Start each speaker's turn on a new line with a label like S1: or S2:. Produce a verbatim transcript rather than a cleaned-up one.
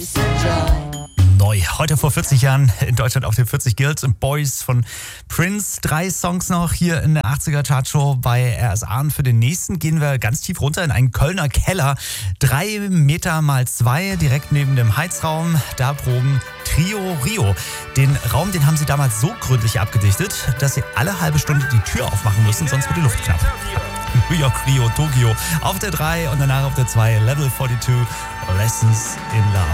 S1: Neu, heute vor vierzig Jahren in Deutschland auf den vierzig Girls and Boys von Prince. Drei Songs noch hier in der achtziger Chartshow bei R S A. Und für den nächsten gehen wir ganz tief runter in einen Kölner Keller. Drei Meter mal zwei, direkt neben dem Heizraum. Da proben Trio Rio. Den Raum, den haben sie damals so gründlich abgedichtet, dass sie alle halbe Stunde die Tür aufmachen müssen, sonst wird die Luft knapp. New York, Rio, Tokio auf der drei und danach auf der zwei Level zweiundvierzig, Lessons in Love.